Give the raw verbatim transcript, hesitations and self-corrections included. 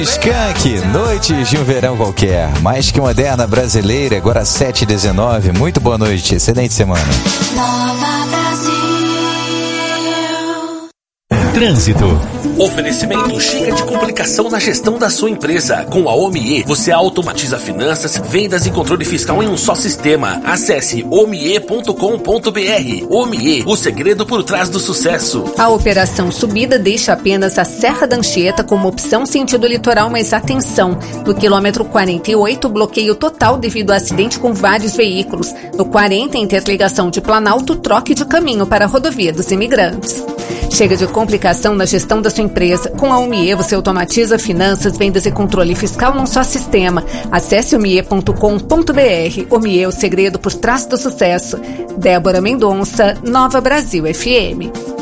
Skank, noites de um verão qualquer, mais que moderna brasileira, agora sete e dezenove. Muito boa noite, excelente semana. Nova Brasil. Trânsito. Oferecimento: chega de complicação na gestão da sua empresa. Com a Omie, você automatiza finanças, vendas e controle fiscal em um só sistema. Acesse omie ponto com ponto br. Omie, o segredo por trás do sucesso. A operação Subida deixa apenas a Serra da Anchieta como opção sentido litoral, mas atenção, no quilômetro quarenta e oito, bloqueio total devido a acidente com vários veículos. No quarenta, interligação de Planalto, troque de caminho para a rodovia dos imigrantes. Chega de complicação na gestão da sua empresa. Com a Omie, você automatiza finanças, vendas e controle fiscal num só sistema. Acesse omie ponto com ponto br. Omie, o segredo por trás do sucesso. Débora Mendonça, Nova Brasil F M.